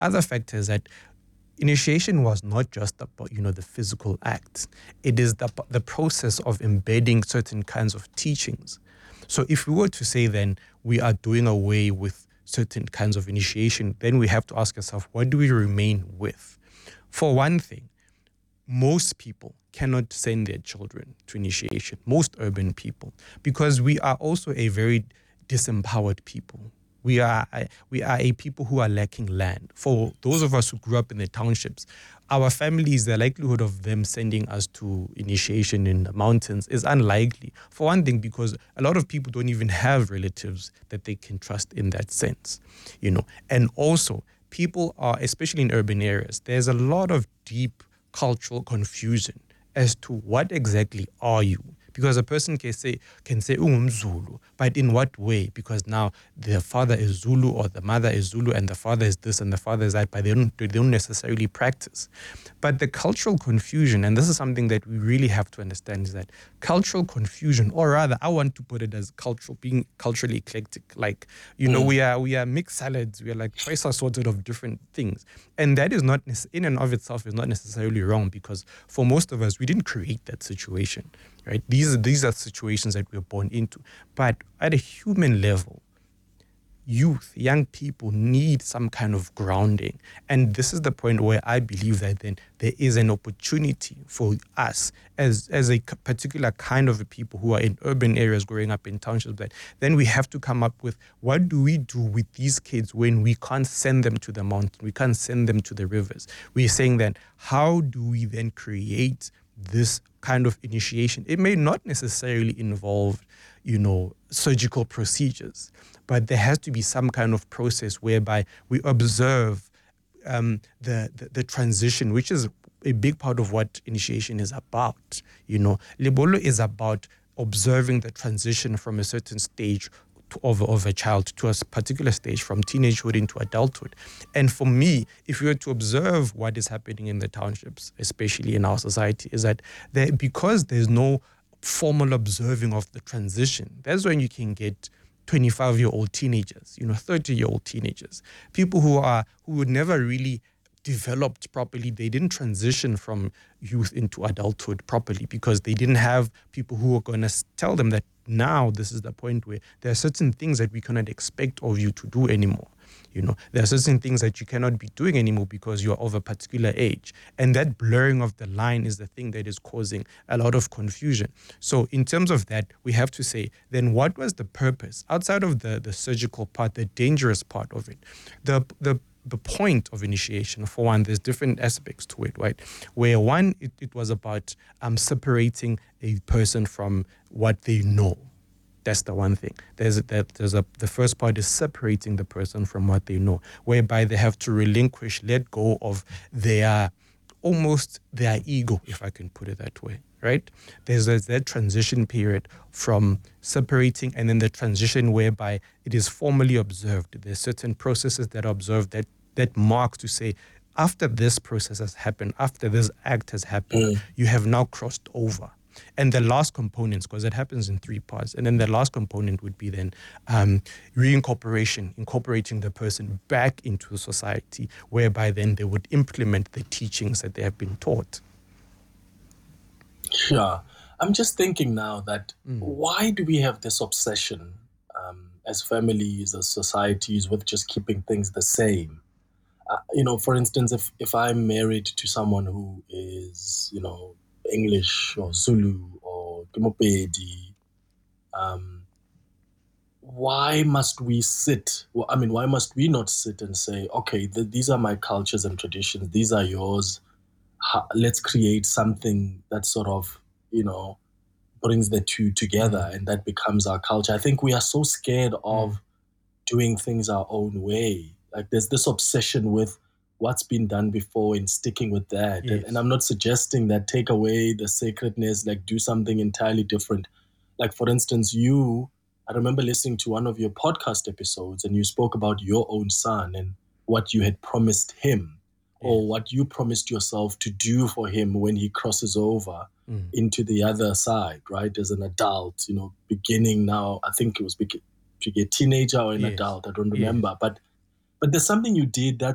other factor is that initiation was not just about, the physical act. It is the process of embedding certain kinds of teachings. So if we were to say then we are doing away with certain kinds of initiation, then we have to ask ourselves, what do we remain with? For one thing, most people cannot send their children to initiation, most urban people, because we are also a very disempowered people. We are a people who are lacking land. For those of us who grew up in the townships, our families, the likelihood of them sending us to initiation in the mountains is unlikely. For one thing, because a lot of people don't even have relatives that they can trust in that sense, And also, people are, especially in urban areas, there's a lot of deep cultural confusion as to what exactly are you. Because a person can say Zulu, but in what way? Because now the father is Zulu or the mother is Zulu and the father is this and the father is that, but they don't necessarily practice. But the cultural confusion, and this is something that we really have to understand, is that cultural confusion, or rather, I want to put it as being culturally eclectic. Like, we are mixed salads. We are like twice assorted of different things, and that is not in and of itself is not necessarily wrong, because for most of us, we didn't create that situation. Right? These are situations that we're born into. But at a human level, young people need some kind of grounding. And this is the point where I believe that then there is an opportunity for us as a particular kind of people who are in urban areas growing up in townships, that then we have to come up with, what do we do with these kids when we can't send them to the mountain, we can't send them to the rivers? We're saying that, how do we then create this kind of initiation? It may not necessarily involve, surgical procedures, but there has to be some kind of process whereby we observe the transition, which is a big part of what initiation is about. Lebolo is about observing the transition from a certain stage of a child to a particular stage, from teenagehood into adulthood. And for me, if you were to observe what is happening in the townships, especially in our society, is that because there's no formal observing of the transition, that's when you can get 25-year-old teenagers, 30-year-old teenagers, people who would never really developed properly. They didn't transition from youth into adulthood properly because they didn't have people who were going to tell them that now this is the point where there are certain things that we cannot expect of you to do anymore. There are certain things that you cannot be doing anymore because you are of a particular age. And that blurring of the line is the thing that is causing a lot of confusion. So in terms of that, we have to say, then what was the purpose? Outside of the surgical part, the dangerous part of it, the point of initiation, for one, there's different aspects to it, right? Where one, it was about separating a person from what they know. That's the one thing. The first part is separating the person from what they know, whereby they have to let go of their ego, if I can put it that way, right? There's that transition period from separating, and then the transition whereby it is formally observed. There's certain processes that are observed that marks to say, after this process has happened, after this act has happened, you have now crossed over. And the last components, because it happens in three parts, and then the last component would be then incorporating the person back into society, whereby then they would implement the teachings that they have been taught. Sure. I'm just thinking now that why do we have this obsession as families, as societies, with just keeping things the same? For instance, if I'm married to someone who is, English or Zulu or Kimopedi, why must we sit? Why must we not sit and say, okay, these are my cultures and traditions, these are yours. Let's create something that sort of, brings the two together, and that becomes our culture. I think we are so scared of doing things our own way. Like there's this obsession with what's been done before and sticking with that. Yes. And I'm not suggesting that take away the sacredness, like do something entirely different. Like for instance, I remember listening to one of your podcast episodes and you spoke about your own son and what you had promised him, or what you promised yourself to do for him when he crosses over into the other side, right? As an adult, beginning now, I think it was to be a teenager or an adult, I don't remember. But there's something you did that's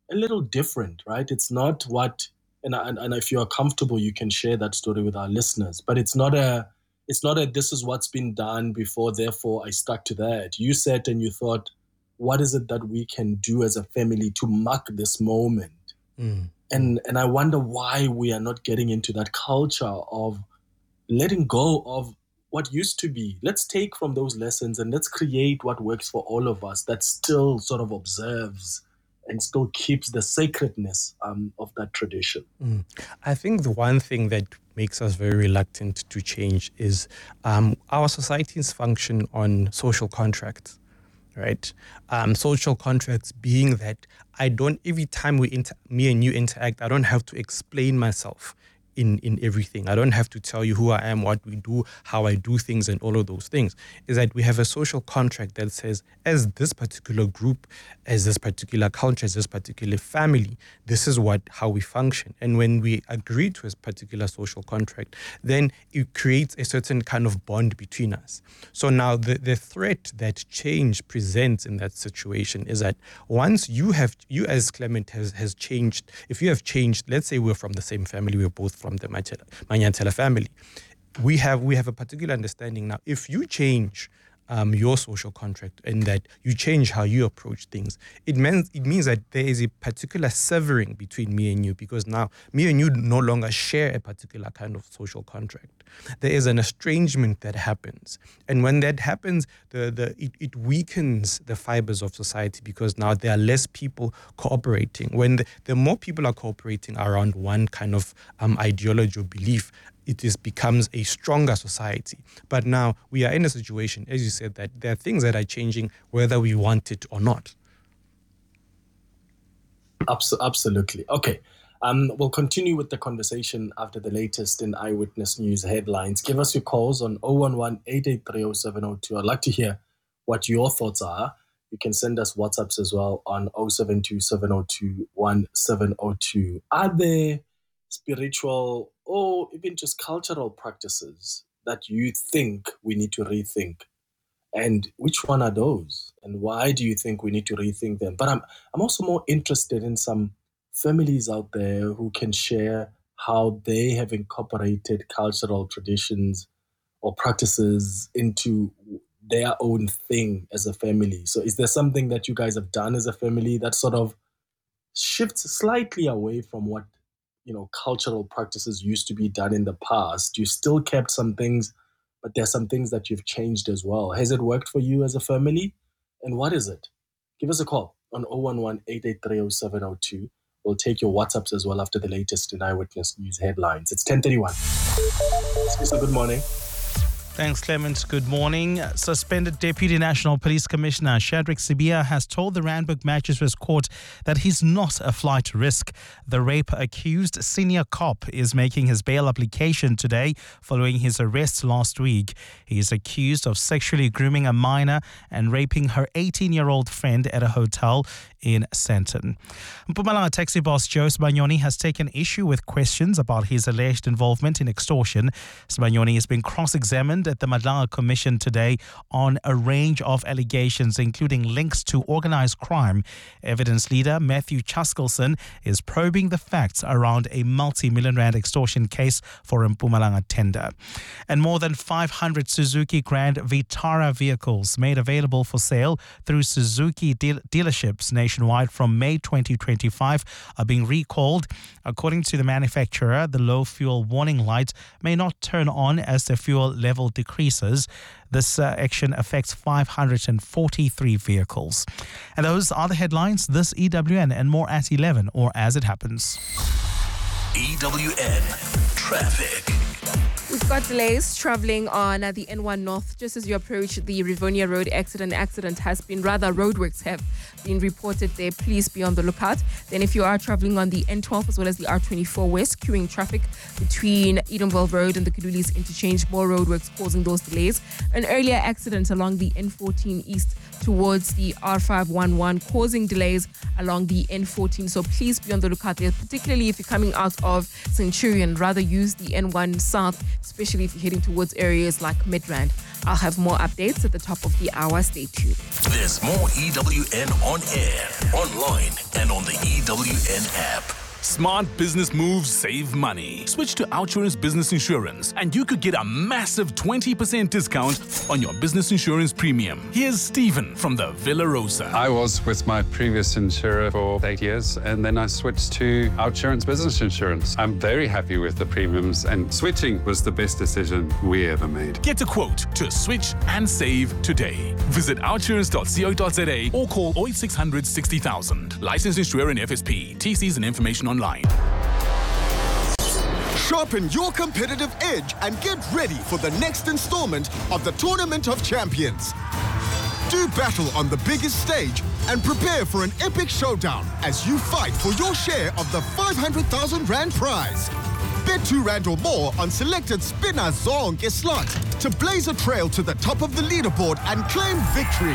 a little different, right? It's not what, and if you are comfortable, you can share that story with our listeners. But it's not a this is what's been done before, therefore I stuck to that. You sat and you thought, what is it that we can do as a family to mark this moment? And I wonder why we are not getting into that culture of letting go of what used to be. Let's take from those lessons and let's create what works for all of us, that still sort of observes and still keeps the sacredness of that tradition. I think the one thing that makes us very reluctant to change is our societies function on social contracts, right? Social contracts being that every time me and you interact, I don't have to explain myself in everything. I don't have to tell you who I am, what we do, how I do things, and all of those things. Is that we have a social contract that says, as this particular group, as this particular culture, as this particular family, this is how we function. And when we agree to a particular social contract, then it creates a certain kind of bond between us. So now the threat that change presents in that situation is that once you as Clement has changed, if you have changed, let's say we're from the same family, we're both from the Manyantela family, we have a particular understanding now. If you change your social contract and that you change how you approach things, it means that there is a particular severing between me and you, because now me and you no longer share a particular kind of social contract. There is an estrangement that happens, and when that happens, it weakens the fibers of society, because now there are less people cooperating. When the more people are cooperating around one kind of ideology or belief, it becomes a stronger society. But now we are in a situation, as you said, that there are things that are changing whether we want it or not. Absolutely. Okay. We'll continue with the conversation after the latest in Eyewitness News headlines. Give us your calls on 011-883-0702. I'd like to hear what your thoughts are. You can send us WhatsApps as well on 072-702-1702. Are there spiritual or even just cultural practices that you think we need to rethink? And which one are those? And why do you think we need to rethink them? But I'm also more interested in some families out there who can share how they have incorporated cultural traditions or practices into their own thing as a family. So is there something that you guys have done as a family that sort of shifts slightly away from what cultural practices used to be done in the past? You still kept some things, but there's some things that you've changed as well. Has it worked for you as a family? And what is it? Give us a call on 011-883-0702. We'll take your WhatsApps as well after the latest in Eyewitness News headlines. It's 10:31. So good morning. Thanks, Clement. Good morning. Suspended Deputy National Police Commissioner Shadrack Sibiya has told the Randburg Magistrates Court that he's not a flight risk. The rape-accused senior cop is making his bail application today following his arrest last week. He is accused of sexually grooming a minor and raping her 18-year-old friend at a hotel in Sandton. Mpumalanga taxi boss Joe Sibanyoni has taken issue with questions about his alleged involvement in extortion. Sibanyoni has been cross-examined at the Madlanga Commission today on a range of allegations, including links to organized crime. Evidence leader Matthew Chaskelson is probing the facts around a multi-million rand extortion case for Mpumalanga tender. And more than 500 Suzuki Grand Vitara vehicles made available for sale through Suzuki dealerships nationwide from May 2025 are being recalled. According to the manufacturer, the low fuel warning light may not turn on as the fuel level decreases. This action affects 543 vehicles. And those are the headlines. This EWN and more at 11 or as it happens. EWN Traffic. We've got delays traveling on the N1 North just as you approach the Rivonia Road exit. Accident has been roadworks have been reported there. Please be on the lookout. Then if you are traveling on the N12 as well as the R24 West, queuing traffic between Edenville Road and the Kadulis interchange, more roadworks causing those delays. An earlier accident along the N14 East towards the R511 causing delays along the N14. So please be on the lookout there, particularly if you're coming out of Centurion. Rather use the N1 South especially if you're heading towards areas like Midrand. I'll have more updates at the top of the hour. Stay tuned. There's more EWN on air, online, and on the EWN app. Smart business moves save money. Switch to Outsurance Business Insurance and you could get a massive 20% discount on your business insurance premium. Here's Stephen from the Villa Rosa. I was with my previous insurer for 8 years and then I switched to Outsurance Business Insurance. I'm very happy with the premiums and switching was the best decision we ever made. Get a quote to switch and save today. Visit outsurance.co.za or call 0800 60,000. Licensed insurer and FSP. TCs and information online. Sharpen your competitive edge and get ready for the next installment of the Tournament of Champions. Do battle on the biggest stage and prepare for an epic showdown as you fight for your share of the 500,000 Rand prize. Bet 2 Rand or more on selected spinner zonke slots to blaze a trail to the top of the leaderboard and claim victory.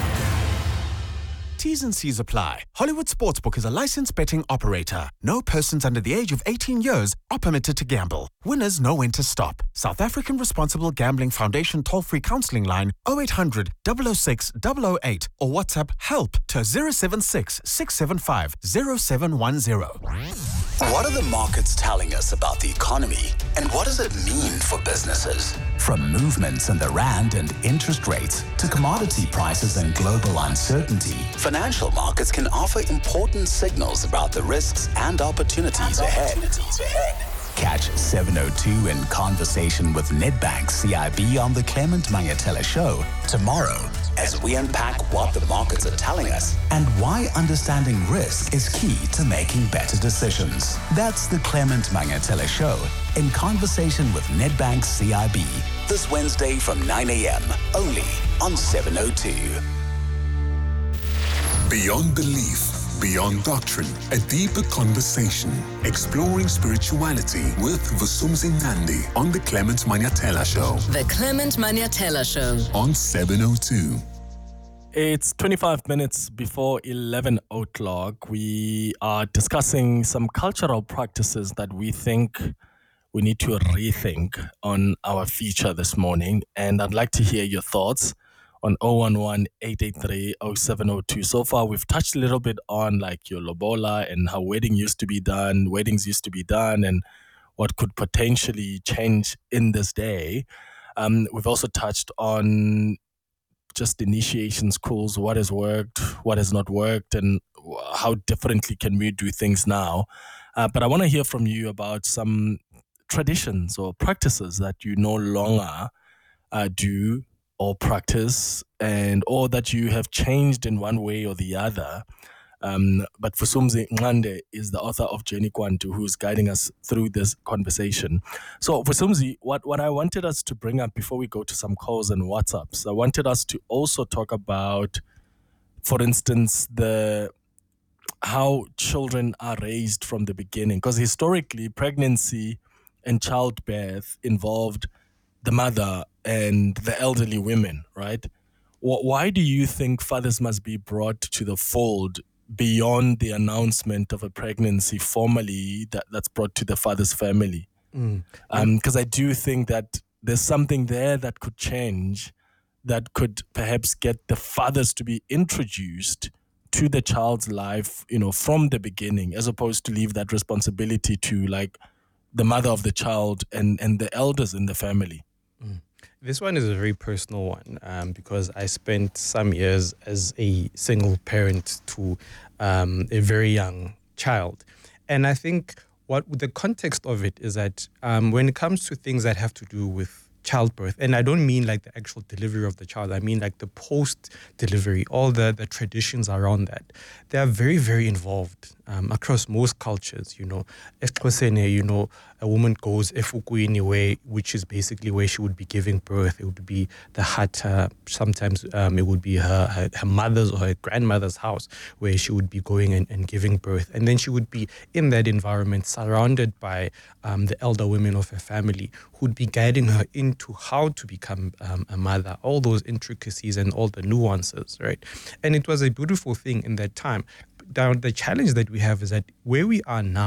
T's and C's apply. Hollywood Sportsbook is a licensed betting operator. No persons under the age of 18 years are permitted to gamble. Winners know when to stop. South African Responsible Gambling Foundation toll-free counseling line 0800 006 008 or WhatsApp help to 076 675 0710. What are the markets telling us about the economy and what does it mean for businesses? From movements in the rand and interest rates to commodity prices and global uncertainty, financial markets can offer important signals about the risks and opportunities ahead. Catch 702 in conversation with Nedbank CIB on the Clement Mangatela Show tomorrow as we unpack what the markets are telling us and why understanding risk is key to making better decisions. That's the Clement Mangatela Show in conversation with Nedbank CIB this Wednesday from 9 a.m. only on 702. Beyond belief, beyond doctrine, a deeper conversation, exploring spirituality with Vusumzi Ngandi on the Clement Mangatela Show. The Clement Mangatela Show on 702. It's 25 minutes before 11 o'clock. We are discussing some cultural practices that we think we need to rethink on our future this morning. And I'd like to hear your thoughts on 011-883-0702. So far, we've touched a little bit on like your lobola and how weddings used to be done, and what could potentially change in this day. We've also touched on just initiation schools, what has worked, what has not worked, and how differently can we do things now. But I want to hear from you about some traditions or practices that you no longer do or practice, or that you have changed in one way or the other. But Vusumzi Ngandi is the author of Jenny Kwantu, who's guiding us through this conversation. So Vusumzi, what I wanted us to bring up before we go to some calls and WhatsApps, I wanted us to also talk about, for instance, how children are raised from the beginning. Because historically, pregnancy and childbirth involved the mother and the elderly women, right? Why do you think fathers must be brought to the fold beyond the announcement of a pregnancy formally that's brought to the father's family? Because I do think that there's something there that could change, that could perhaps get the fathers to be introduced to the child's life, from the beginning, as opposed to leave that responsibility to like the mother of the child and the elders in the family. This one is a very personal one because I spent some years as a single parent to a very young child. And I think what the context of it is that when it comes to things that have to do with childbirth, and I don't mean like the actual delivery of the child, I mean like the post-delivery, all the traditions around that, they are very, very involved across most cultures. EsiXhoseni, a woman goes efukwini, which is basically where she would be giving birth. It would be the hata, sometimes it would be her mother's or her grandmother's house where she would be going and giving birth. And then she would be in that environment surrounded by the elder women of her family who'd be guiding her into how to become a mother, all those intricacies and all the nuances, right? And it was a beautiful thing in that time. Now, the challenge that we have is that where we are now,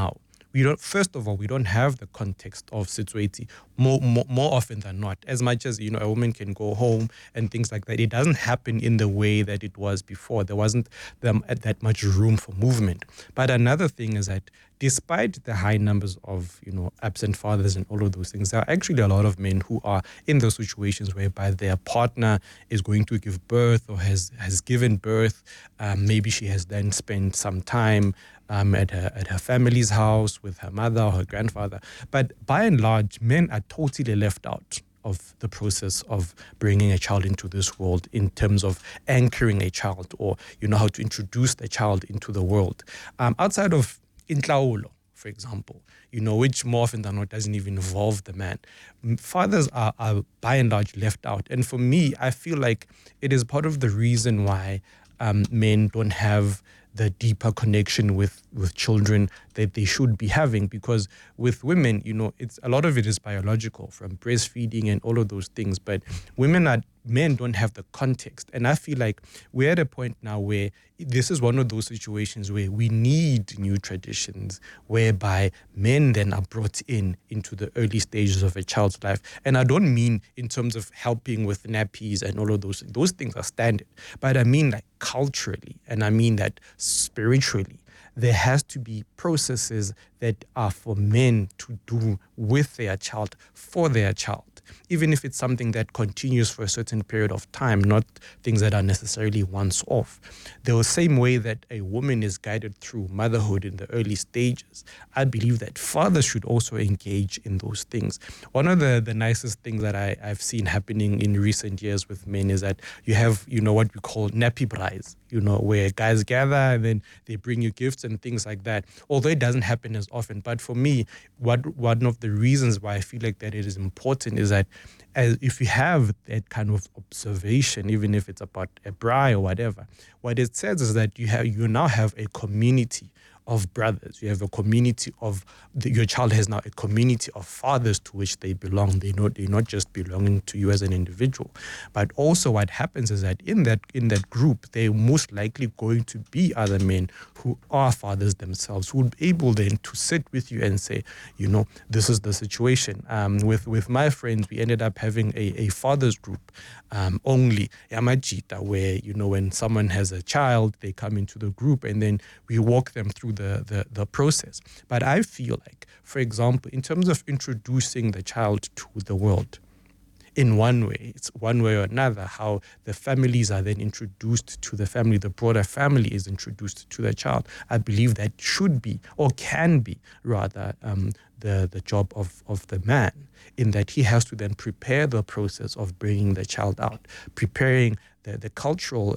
we don't. First of all, we don't have the context of Setsweti more often than not. As much as a woman can go home and things like that, it doesn't happen in the way that it was before. There wasn't that much room for movement. But another thing is that despite the high numbers of absent fathers and all of those things, there are actually a lot of men who are in those situations whereby their partner is going to give birth or has given birth. Maybe she has then spent some time at her family's house with her mother or her grandfather. But by and large, men are totally left out of the process of bringing a child into this world in terms of anchoring a child or how to introduce the child into the world. Outside of intlaulo, for example, which more often than not doesn't even involve the man. Fathers are by and large left out. And for me, I feel like it is part of the reason why men don't have the deeper connection with children that they should be having, because with women, it's a lot of it is biological from breastfeeding and all of those things, but men don't have the context. And I feel like we're at a point now where this is one of those situations where we need new traditions whereby men then are brought into the early stages of a child's life. And I don't mean in terms of helping with nappies and all of those things are standard, but I mean like culturally, and I mean that spiritually. There has to be processes that are for men to do with their child, for their child, even if it's something that continues for a certain period of time, not things that are necessarily once off. The same way that a woman is guided through motherhood in the early stages, I believe that fathers should also engage in those things. One of the nicest things that I've seen happening in recent years with men is that you have, what we call nappy braais, where guys gather and then they bring you gifts and things like that. Although it doesn't happen as often, but for me, one of the reasons why I feel like that it is important is that if you have that kind of observation, even if it's about a braai or whatever, what it says is that you now have a community of brothers. You have a community your child has now a community of fathers to which they belong. They're not just belonging to you as an individual. But also what happens is that in that group, they're most likely going to be other men who are fathers themselves, who will be able then to sit with you and say, this is the situation. With my friends, we ended up having a fathers group only, Yamajita, where, when someone has a child, they come into the group and then we walk them through the process. But I feel like, for example, in terms of introducing the child to the world, in one way, it's one way or another, how the families are then introduced to the family, the broader family is introduced to the child. I believe that should be, or can be rather, the job of the man, in that he has to then prepare the process of bringing the child out, preparing the cultural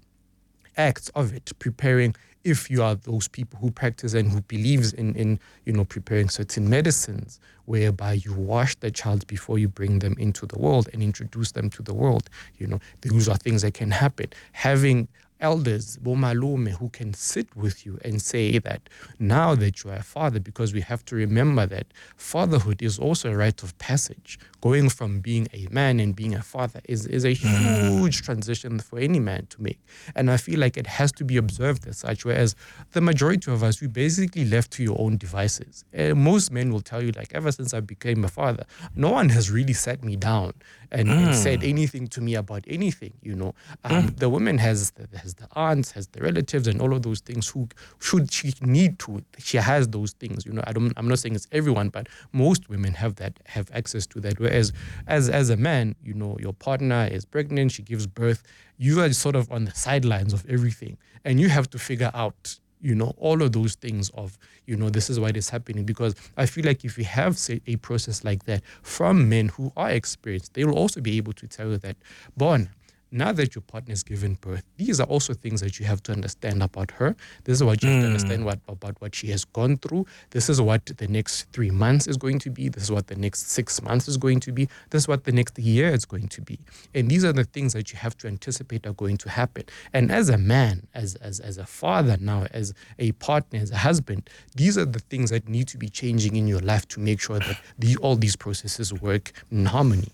acts of it, preparing, if you are those people who practice and who believes in preparing certain medicines whereby you wash the child before you bring them into the world and introduce them to the world, those are things that can happen. Having elders, bomalume, who can sit with you and say that now that you are a father, because we have to remember that fatherhood is also a rite of passage. Going from being a man and being a father is a huge transition for any man to make. And I feel like it has to be observed as such, whereas the majority of us, we basically left to your own devices. Most men will tell you, like, ever since I became a father, no one has really sat me down and said anything to me about anything, The woman has the aunts, has the relatives and all of those things who, should she need to, she has those things, I'm not saying it's everyone, but most women have access to that. Whereas as a man, your partner is pregnant, she gives birth, you are sort of on the sidelines of everything. And you have to figure out, all of those things of, this is why it's happening. Because I feel like if you have, say, a process like that from men who are experienced, they will also be able to tell you that, Bon, now that your partner has given birth, these are also things that you have to understand about her. This is what you have to understand about what she has gone through. This is what the next 3 months is going to be. This is what the next 6 months is going to be. This is what the next year is going to be. And these are the things that you have to anticipate are going to happen. And as a man, as a father now, as a partner, as a husband, these are the things that need to be changing in your life to make sure that all these processes work in harmony.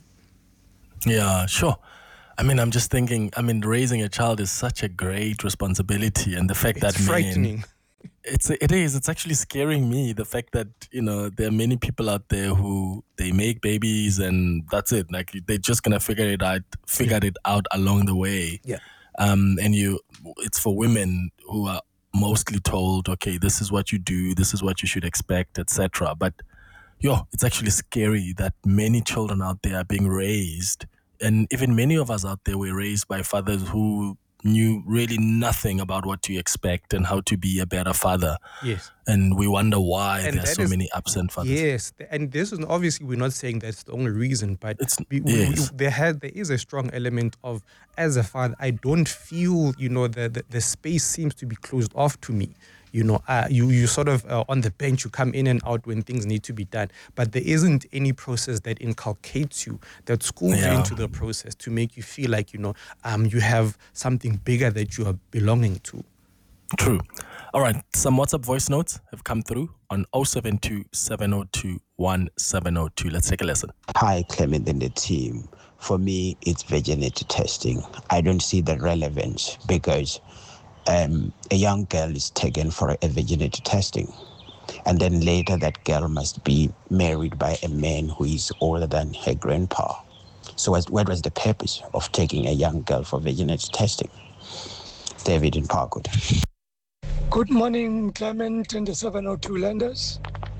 Yeah, sure. I'm just thinking, raising a child is such a great responsibility, and the fact it's that frightening. It's actually scaring me, the fact that, there are many people out there who they make babies and that's it. Like, they're just gonna figure it out along the way. Yeah. It's for women who are mostly told, okay, this is what you do, this is what you should expect, etc. But it's actually scary that many children out there are being raised, and even many of us out there were raised by fathers who knew really nothing about what to expect and how to be a better father. Yes. And we wonder why there are so many absent fathers. Yes. And this is obviously, we're not saying that's the only reason, but there is a strong element of, as a father, I don't feel, the space seems to be closed off to me. You sort of on the bench, you come in and out when things need to be done. But there isn't any process that inculcates you, that schools you into the process to make you feel like, you have something bigger that you are belonging to. True. All right. Some WhatsApp voice notes have come through on 072 702 1702. Let's take a listen. Hi, Clement and the team. For me, it's virginity testing. I don't see the relevance because a young girl is taken for a virginity testing, and then later that girl must be married by a man who is older than her grandpa. So what was the purpose of taking a young girl for virginity testing? David in Parkwood. Good morning, Clement and the 702 lenders.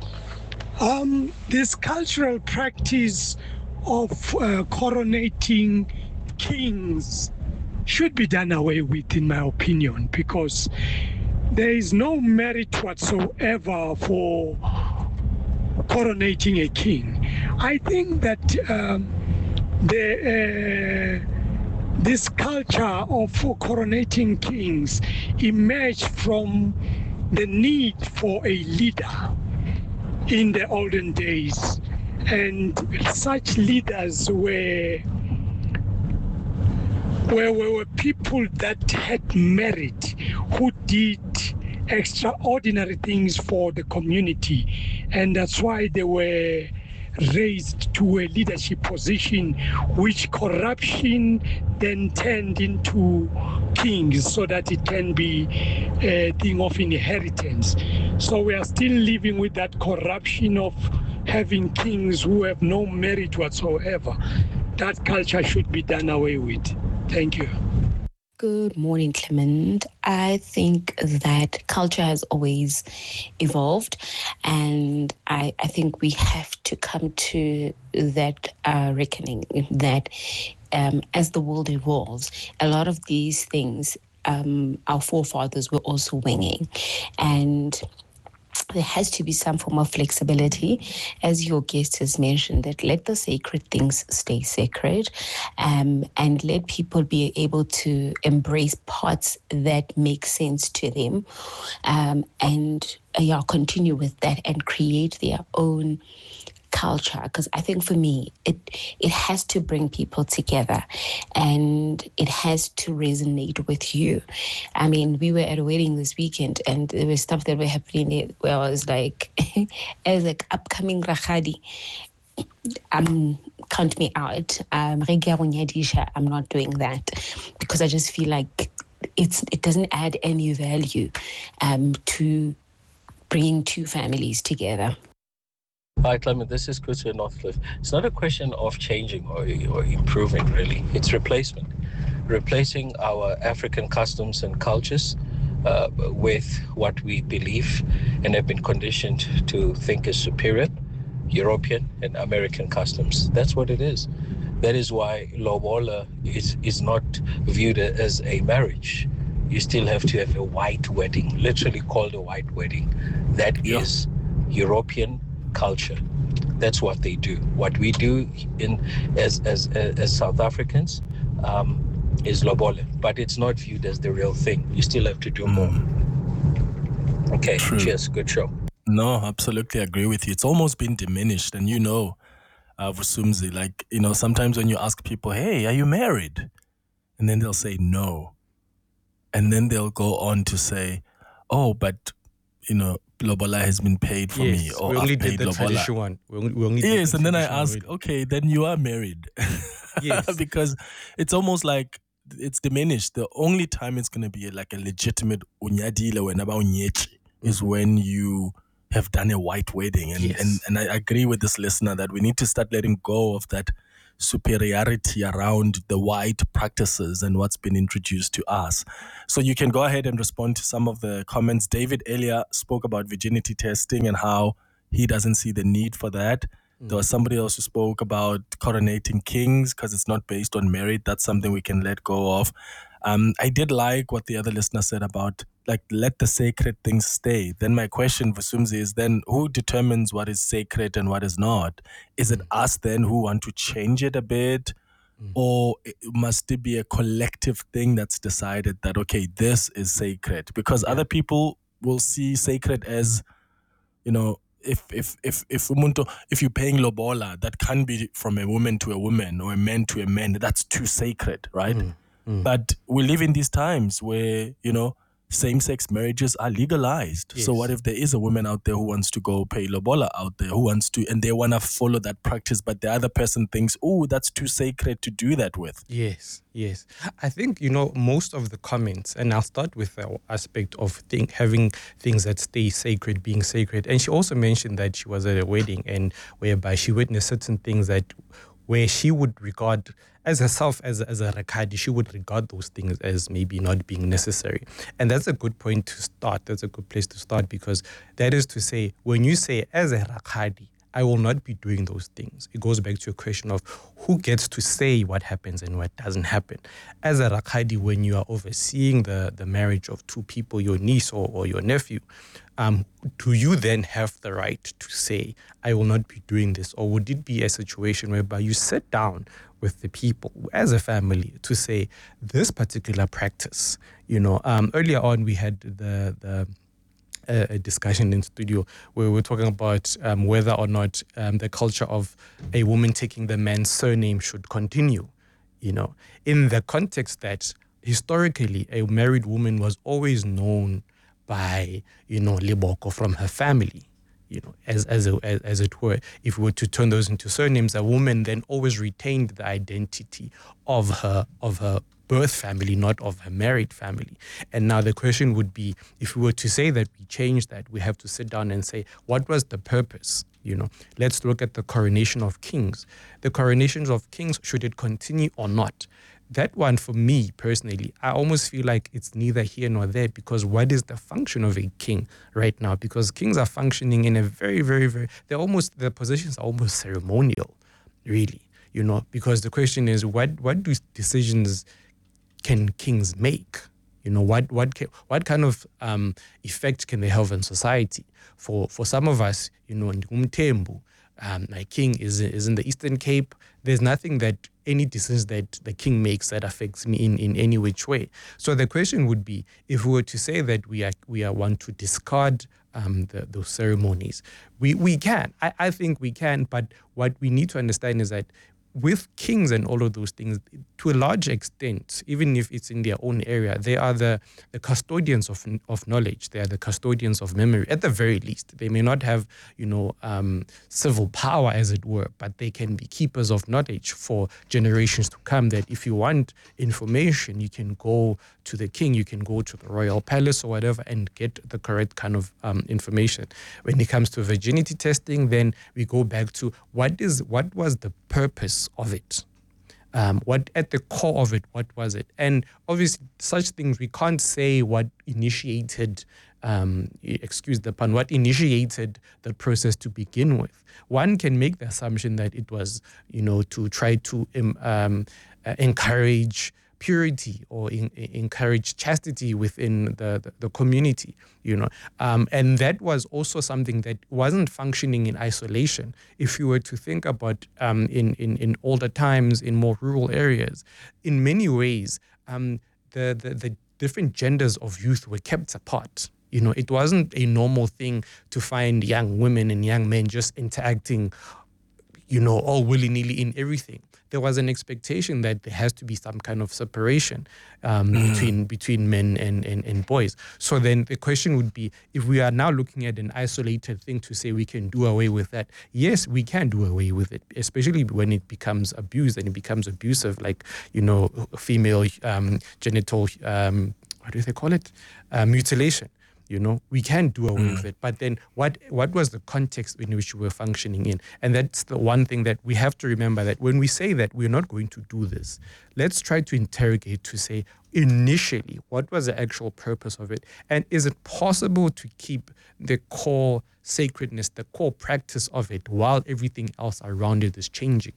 This cultural practice of coronating kings should be done away with, in my opinion, because there is no merit whatsoever for coronating a king. I think that this culture of coronating kings emerged from the need for a leader in the olden days, and such leaders were people that had merit, who did extraordinary things for the community, and that's why they were raised to a leadership position, which corruption then turned into kings so that it can be a thing of inheritance. So we are still living with that corruption of having kings who have no merit whatsoever. That culture should be done away with. Thank you. Good morning, Clement. I think that culture has always evolved, and I think we have to come to that reckoning that as the world evolves, a lot of these things our forefathers were also winging, and there has to be some form of flexibility, as your guest has mentioned, that let the sacred things stay sacred, and let people be able to embrace parts that make sense to them, and continue with that and create their own culture. Because I think for me, it has to bring people together, and it has to resonate with you. I mean, we were at a wedding this weekend, and there was stuff that were happening where I was like, as like upcoming Rakhadi, count me out. I'm not doing that, because I just feel like it doesn't add any value to bringing two families together. Hi, Clement. This is Kutu Northcliffe. It's not a question of changing or improving, really. It's replacement. Replacing our African customs and cultures with what we believe and have been conditioned to think is superior, European and American customs. That's what it is. That is why lobola is not viewed as a marriage. You still have to have a white wedding, literally called a white wedding. That is European culture. That's what they do. What we do as South Africans is lobola, but it's not viewed as the real thing. You still have to do more. Okay, True. Cheers. Good show. No, absolutely agree with you. It's almost been diminished, and Vusumzi, like, sometimes when you ask people, hey, are you married? And then they'll say no. And then they'll go on to say, oh, but, lobola has been paid for me, or we only I've paid did the lobola. traditional one. We only did Yes, the and then I traditional ask, wedding. okay, then you are married. Yes. Because it's almost like it's diminished. The only time it's going to be like a legitimate unyadile wenaba unyechi, is when you have done a white wedding. And I agree with this listener that we need to start letting go of that superiority around the white practices and what's been introduced to us. So you can go ahead and respond to some of the comments. David earlier spoke about virginity testing and how he doesn't see the need for that. There was somebody else who spoke about coronating kings because it's not based on merit. That's something we can let go of. I did like what the other listener said about, like, let the sacred things stay. Then my question, Vusumzi, is then who determines what is sacred and what is not? Is it us then who want to change it a bit? Or must it be a collective thing that's decided that, okay, this is sacred? Because other people will see sacred as, you know, if you're paying lobola, that can be from a woman to a woman or a man to a man. That's too sacred, right? But we live in these times where, you know, same-sex marriages are legalized. So what if there is a woman out there who wants to go pay lobola out there, who wants to, and they want to follow that practice, but the other person thinks, oh, that's too sacred to do that with. Yes. I think, you know, most of the comments, and I'll start with the aspect of having things that stay sacred, being sacred. And she also mentioned that she was at a wedding and whereby she witnessed certain things where she would regard as herself as a Rakadi, she would regard those things as maybe not being necessary. And that's a good point to start. That's a good place to start, because that is to say, when you say as a Rakadi, I will not be doing those things. It goes back to a question of who gets to say what happens and what doesn't happen. As a Rakadi, when you are overseeing the marriage of two people, your niece or your nephew, do you then have the right to say, I will not be doing this? Or would it be a situation whereby you sit down with the people as a family to say, this particular practice, you know, earlier on we had a discussion in studio where we were talking about whether or not the culture of a woman taking the man's surname should continue, you know, in the context that historically a married woman was always known by, you know, Leboko from her family, you know, as it were. If we were to turn those into surnames, a woman then always retained the identity of her birth family, not of her married family. And now the question would be, if we were to say that we change that, we have to sit down and say, what was the purpose? You know, let's look at the coronation of kings. The coronations of kings, should it continue or not? That one, for me personally, I almost feel like it's neither here nor there, because what is the function of a king right now? Because kings are functioning in a very, very, very, their positions are almost ceremonial, really, you know, because the question is, what do decisions can kings make? You know, what kind of effect can they have on society? For some of us, you know, Umtembu, my king is in the Eastern Cape. There's nothing that any decisions that the king makes that affects me in any which way. So the question would be, if we were to say that we want to discard those ceremonies, we can. I think we can, but what we need to understand is that with kings and all of those things, to a large extent, even if it's in their own area, they are the custodians of knowledge. They are the custodians of memory, at the very least. They may not have, you know, civil power, as it were, but they can be keepers of knowledge for generations to come, that if you want information, you can go to the king, you can go to the royal palace or whatever and get the correct kind of information. When it comes to virginity testing, then we go back to what was the purpose of it? What at the core of it, what was it? And obviously such things, we can't say what initiated, excuse the pun, what initiated the process to begin with. One can make the assumption that it was, you know, to try to encourage purity or encourage chastity within the community, you know. And that was also something that wasn't functioning in isolation. If you were to think about in older times, in more rural areas, in many ways, the different genders of youth were kept apart. You know, it wasn't a normal thing to find young women and young men just interacting, you know, all willy-nilly in everything. There was an expectation that there has to be some kind of separation between men and boys. So then the question would be, if we are now looking at an isolated thing to say we can do away with that, yes, we can do away with it, especially when it becomes abused and it becomes abusive, like, you know, female genital, what do they call it? Mutilation. We can't do away with it. But then what was the context in which we were functioning in? And that's the one thing that we have to remember, that when we say that we're not going to do this, let's try to interrogate to say, initially, what was the actual purpose of it? And is it possible to keep the core sacredness, the core practice of it, while everything else around it is changing?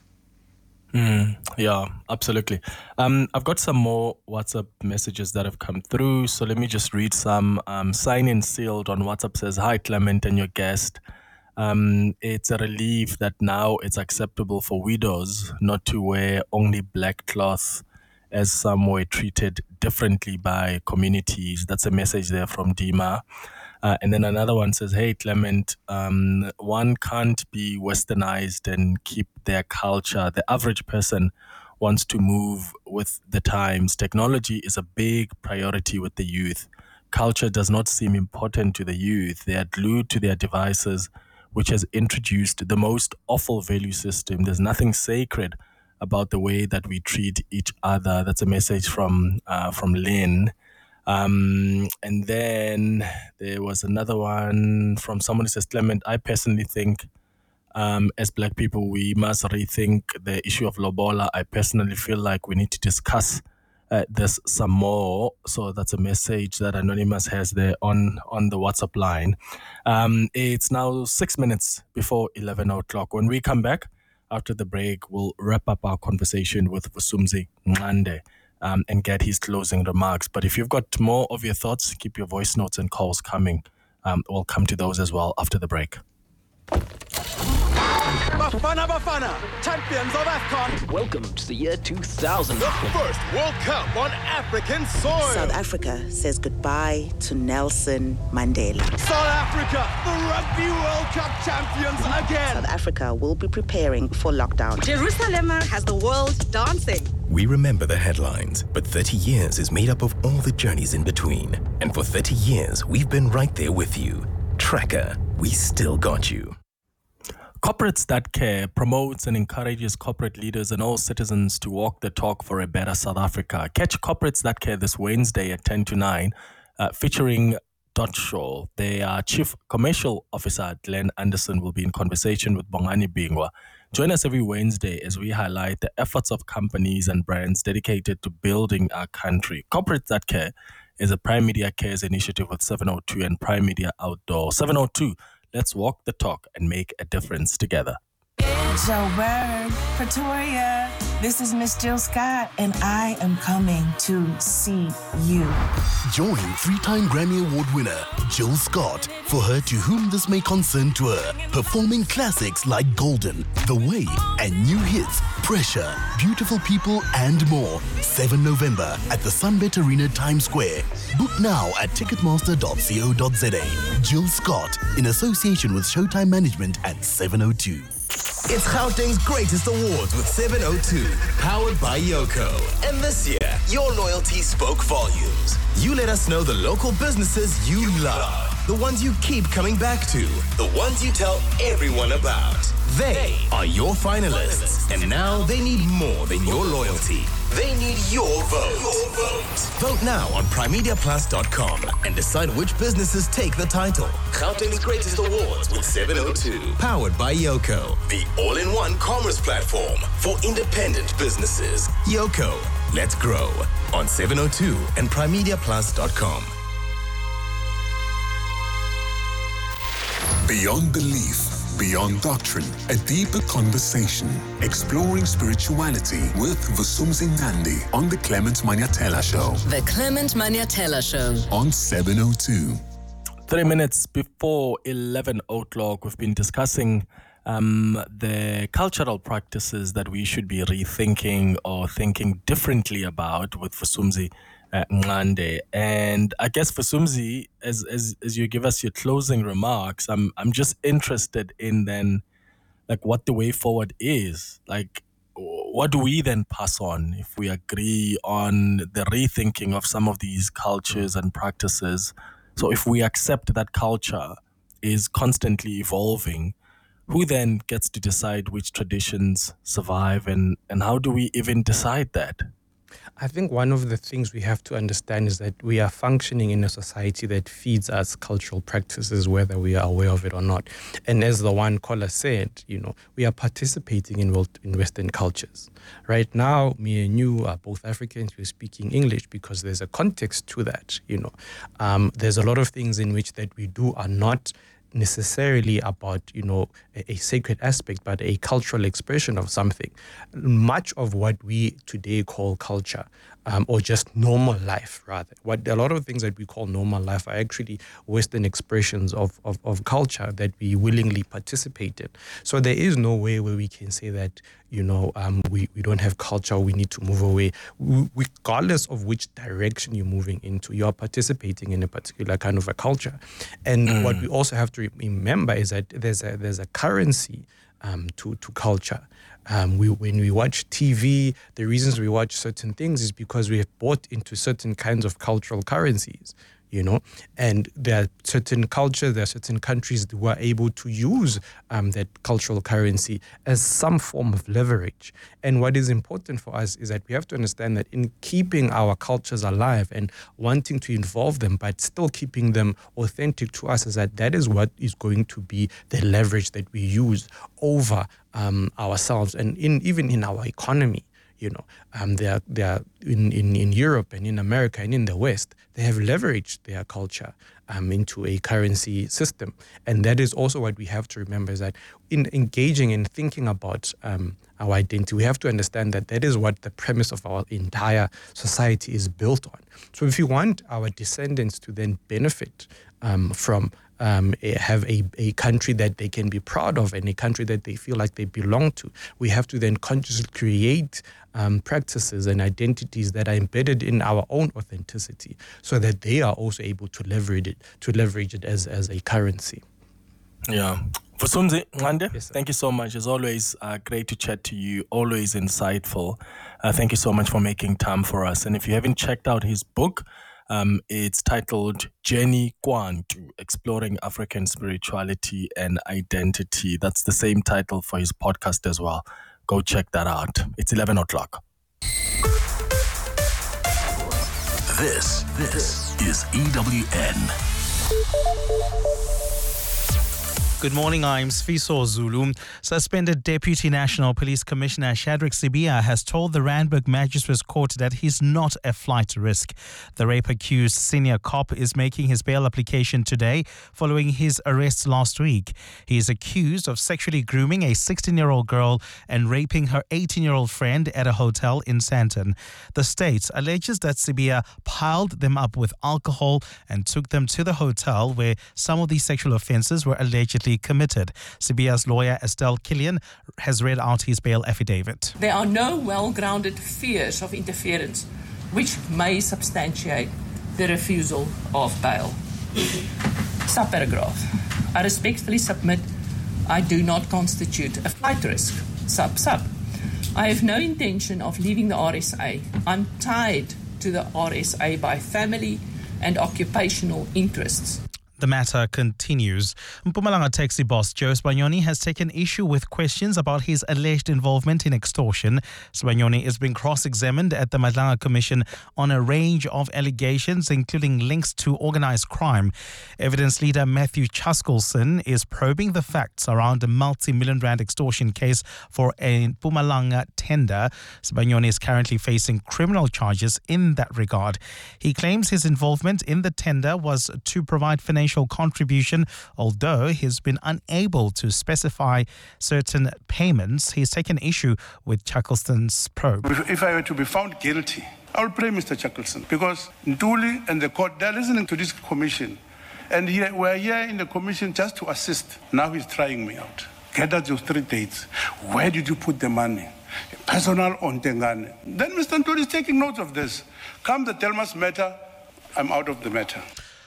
Yeah, absolutely. I've got some more WhatsApp messages that have come through. So let me just read some. Sign in sealed on WhatsApp says, "Hi Clement and your guest. It's a relief that now it's acceptable for widows not to wear only black cloth, as some were treated differently by communities." That's a message there from Dima. And then another one says, "Hey Clement, one can't be westernized and keep their culture. The average person wants to move with the times. Technology is a big priority with the youth. Culture does not seem important to the youth. They are glued to their devices, which has introduced the most awful value system. There's nothing sacred about the way that we treat each other." That's a message from Lynn. And then there was another one from someone who says, "Clement, I personally think as Black people, we must rethink the issue of lobola. I personally feel like we need to discuss this some more." So that's a message that Anonymous has there on the WhatsApp line. It's now 6 minutes before 11 o'clock. When we come back after the break, we'll wrap up our conversation with Vusumuzi Nxande and get his closing remarks. But if you've got more of your thoughts, keep your voice notes and calls coming. We'll come to those as well after the break. Bafana, champions of AFCON. Welcome to the year 2000. The first World Cup on African soil. South Africa says goodbye to Nelson Mandela. South Africa, the Rugby World Cup champions again. South Africa will be preparing for lockdown. Jerusalem has the world dancing. We remember the headlines, but 30 years is made up of all the journeys in between. And for 30 years, we've been right there with you. Tracker, we still got you. Corporates That Care promotes and encourages corporate leaders and all citizens to walk the talk for a better South Africa. Catch Corporates That Care this Wednesday at 10 to 9, featuring Dot Shaw. Their Chief Commercial Officer, Glenn Anderson, will be in conversation with Bongani Bingwa. Join us every Wednesday as we highlight the efforts of companies and brands dedicated to building our country. Corporates That Care is a Prime Media Cares initiative with 702 and Prime Media Outdoor. 702, let's walk the talk and make a difference together. Joburg, Pretoria, this is Miss Jill Scott, and I am coming to see you. Join three-time Grammy Award winner Jill Scott for her To Whom This May Concern tour, performing classics like Golden, The Way, and new hits Pressure, Beautiful People, and more. 7 November at the Sunbet Arena, Times Square. Book now at ticketmaster.co.za. Jill Scott, in association with Showtime Management and 702. It's Gauteng's greatest awards with 702, powered by Yoko. And this year, your loyalty spoke volumes. You let us know the local businesses you love, the ones you keep coming back to, the ones you tell everyone about. They are your finalists, and now they need more than your loyalty. They need your vote. Vote now on primemediaplus.com and decide which businesses take the title. Gauteng's greatest awards with 702, powered by Yoko, the all-in-one commerce platform for independent businesses. Yoko, let's grow on 702 and primemediaplus.com. Beyond belief, beyond doctrine, a deeper conversation, exploring spirituality with Vusumuzi Nxande on the Clement Maniatela Show. The Clement Maniatela Show on 702. 3 minutes before 11 o'clock, we've been discussing the cultural practices that we should be rethinking or thinking differently about with Vusumuzi Nxande. And I guess Vusumuzi, as you give us your closing remarks, I'm just interested in then, like, what the way forward is. Like, what do we then pass on if we agree on the rethinking of some of these cultures and practices? So if we accept that culture is constantly evolving, who then gets to decide which traditions survive, and how do we even decide that? I think one of the things we have to understand is that we are functioning in a society that feeds us cultural practices, whether we are aware of it or not. And as the one caller said, we are participating in Western cultures. Right now, me and you are both Africans. We're speaking English because there's a context to that. There's a lot of things in which that we do are not necessarily about, a sacred aspect, but a cultural expression of something. Much of what we today call culture, or just normal life, rather. What a lot of things that we call normal life are actually Western expressions of culture that we willingly participate in. So there is no way where we can say that, we don't have culture, we need to move away. Regardless of which direction you're moving into, you are participating in a particular kind of a culture. And what we also have to remember is that there's a currency to culture. When we watch TV, the reasons we watch certain things is because we have bought into certain kinds of cultural currencies, and there are certain cultures, there are certain countries who are able to use that cultural currency as some form of leverage. And what is important for us is that we have to understand that in keeping our cultures alive and wanting to involve them, but still keeping them authentic to us, is that is what is going to be the leverage that we use over ourselves and even in our economy. They are in Europe and in America and in the West, they have leveraged their culture into a currency system. And that is also what we have to remember, is that in engaging and thinking about our identity, we have to understand that is what the premise of our entire society is built on. So if you want our descendants to then benefit from have a country that they can be proud of and a country that they feel like they belong to, we have to then consciously create practices and identities that are embedded in our own authenticity, so that they are also able to leverage it as a currency. Yeah. Vusumzi Ngande, yes, thank you so much. It's always great to chat to you, always insightful. Thank you so much for making time for us. And if you haven't checked out his book, it's titled Journey Kwantu, Exploring African Spirituality and Identity. That's the same title for his podcast as well. Go check that out. It's 11 o'clock. This is EWN. Good morning, I'm Sfiso Zulu. Suspended Deputy National Police Commissioner Shadrack Sibiya has told the Randburg Magistrates Court that he's not a flight risk. The rape-accused senior cop is making his bail application today following his arrest last week. He is accused of sexually grooming a 16-year-old girl and raping her 18-year-old friend at a hotel in Sandton. The state alleges that Sibiya piled them up with alcohol and took them to the hotel where some of these sexual offences were allegedly committed. Sibiya's lawyer Estelle Killian has read out his bail affidavit. There are no well-grounded fears of interference which may substantiate the refusal of bail. Subparagraph. I respectfully submit I do not constitute a flight risk. Sub. I have no intention of leaving the RSA. I'm tied to the RSA by family and occupational interests. The matter continues. Mpumalanga taxi boss Joe Sibanyoni has taken issue with questions about his alleged involvement in extortion. Sibanyoni is being cross-examined at the Madlanga Commission on a range of allegations, including links to organised crime. Evidence leader Matthew Chaskelson is probing the facts around a multi-million rand extortion case for a Mpumalanga tender. Sibanyoni is currently facing criminal charges in that regard. He claims his involvement in the tender was to provide financial contribution, although he's been unable to specify certain payments. He's taken issue with Chakelson's probe. If I were to be found guilty, I will blame Mr. Chakelson, because Ntuli and the court, they're listening to this commission, and we're here in the commission just to assist. Now he's trying me out. Get us your 3 dates. Where did you put the money? Personal on Tengane. Then Mr. Ntuli is taking note of this. Come the Telmas matter, I'm out of the matter.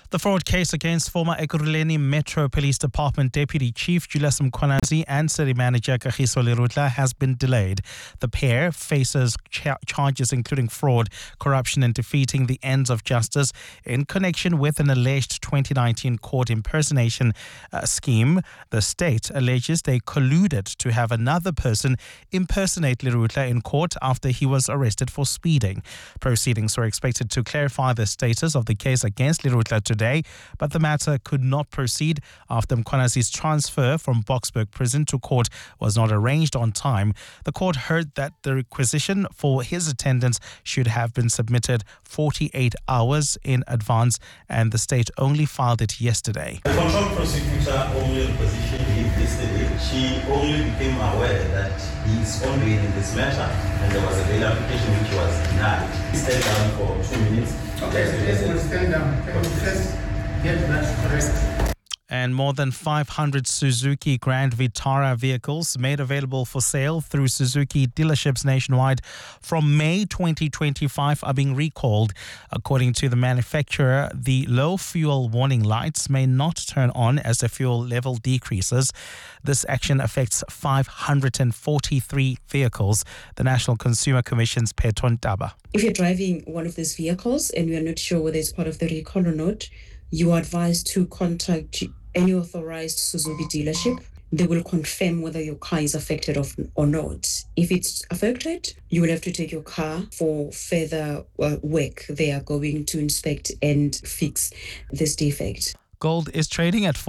The fraud case against former Ekurhuleni Metro Police Department Deputy Chief Julius Mkhwanazi and City Manager Kagiso Lerutle has been delayed. The pair faces charges including fraud, corruption and defeating the ends of justice in connection with an alleged 2019 court impersonation scheme. The state alleges they colluded to have another person impersonate Lerutle in court after he was arrested for speeding. Proceedings were expected to clarify the status of the case against Lerutle today, but the matter could not proceed after Mkhwanazi's transfer from Boksburg prison to court was not arranged on time. The court heard that the requisition for his attendance should have been submitted 48 hours in advance, and the state only filed it yesterday. The control prosecutor only requisitioned him yesterday. She only became aware that he is ongoing in this matter, and there was a bail application which was denied. He stayed down for 2 minutes. Okay, so let's will stand down. Can we first get that correct? And more than 500 Suzuki Grand Vitara vehicles made available for sale through Suzuki dealerships nationwide from May 2025 are being recalled. According to the manufacturer, the low fuel warning lights may not turn on as the fuel level decreases. This action affects 543 vehicles. The National Consumer Commission's Peton Taba. If you're driving one of these vehicles and you're not sure whether it's part of the recall or not, you are advised to contact any authorized Suzuki dealership. They will confirm whether your car is affected or not. If it's affected, you will have to take your car for further work. They are going to inspect and fix this defect. Gold is trading at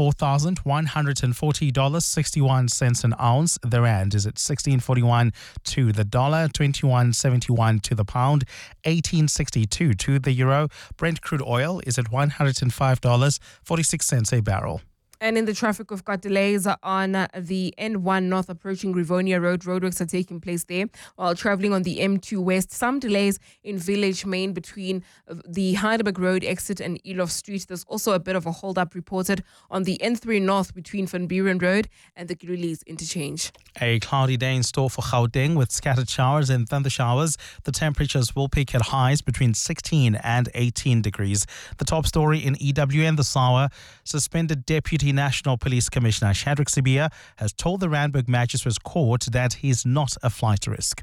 $4,140.61 an ounce. The rand is at 16.41 to the dollar, 21.71 to the pound, 18.62 to the euro. Brent crude oil is at $105.46 a barrel. And in the traffic, we've got delays on the N1 North approaching Rivonia Road. Roadworks are taking place there while traveling on the M2 West. Some delays in Village Main between the Heidelberg Road exit and Elof Street. There's also a bit of a hold-up reported on the N3 North between Van Buren Road and the Gillies interchange. A cloudy day in store for Gauteng with scattered showers and thunder showers. The temperatures will peak at highs between 16 and 18 degrees. The top story in EWN this hour, suspended Deputy National Police Commissioner Shadrack Sibia has told the Randburg Magistrates Court that he's not a flight risk.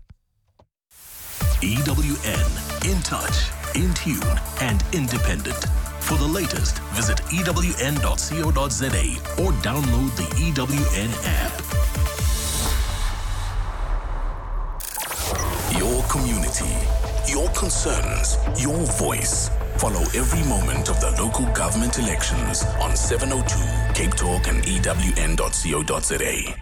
EWN, in touch, in tune and independent. For the latest, visit ewn.co.za or download the EWN app. Your community, your concerns, your voice. Follow every moment of the local government elections on 702 Cape Talk and ewn.co.za.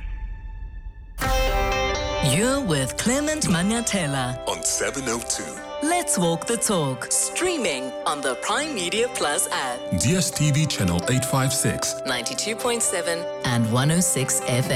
You're with Clement Maniatela on 702. Let's walk the talk. Streaming on the Prime Media Plus app. DSTV channel 856, 92.7 and 106 FM.